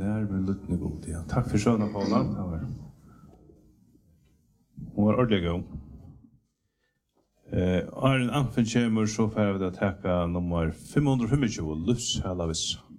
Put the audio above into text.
Vær med lyttende god, ja. Takk for sånn, Paula. Hun var ordentlig god. Arjen Anfen kommer, så får vi da takke nummer 525, Lufs Halavis.